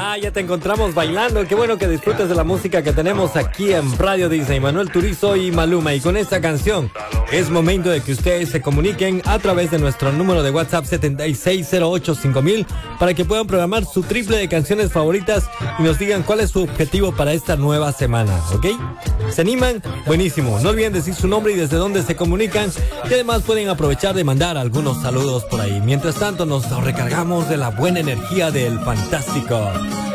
Ya te encontramos bailando. Qué bueno que disfrutes de la música que tenemos aquí en Radio Disney. Manuel Turizo y Maluma. Y con esta canción es momento de que ustedes se comuniquen a través de nuestro número de WhatsApp 76085000 para que puedan programar su triple de canciones favoritas y nos digan cuál es su objetivo para esta nueva semana, ¿ok? ¿Se animan? Buenísimo. No olviden decir su nombre y desde dónde se comunican. Y además pueden aprovechar de mandar algunos saludos por ahí. Mientras tanto, nos recargamos de la buena energía del Fantástico.